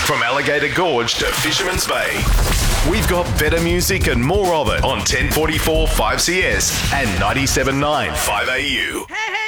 From Alligator Gorge to Fisherman's Bay. We've got better music and more of it on 1044 5CS and 97.9 5AU.